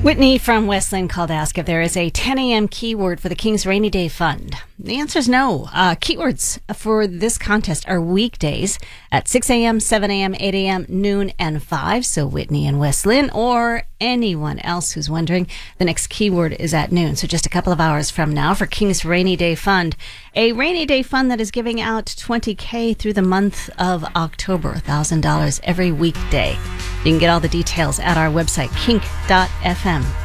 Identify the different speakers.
Speaker 1: Whitney from Westland called to ask if there is a 10 a.m. keyword for the King's Rainy Day Fund. The answer is no. Keywords for this contest are weekdays at 6 a.m., 7 a.m., 8 a.m., noon, and 5. So Whitney and Westland, or anyone else who's wondering, the next keyword is at noon. So just a couple of hours from now for King's Rainy Day Fund. A rainy day fund that is giving out $20,000 through the month of October, $1,000 every weekday. You can get all the details at our website, kink.fm.